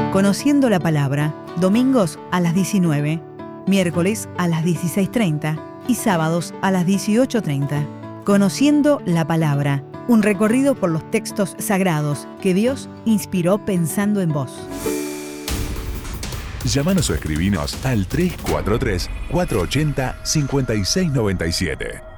Conociendo la Palabra, domingos a las 19, miércoles a las 16:30 y sábados a las 18:30. Conociendo la Palabra, un recorrido por los textos sagrados que Dios inspiró pensando en vos. Llámanos o escribinos al 343-480-5697.